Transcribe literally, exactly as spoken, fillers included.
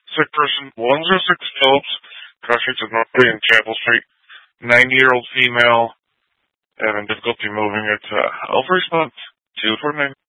Sick person, one oh six Phillips, cross streets of North Bay and Chapel Street. ninety-year-old female having difficulty moving. It's uh, Alpha response two four nine.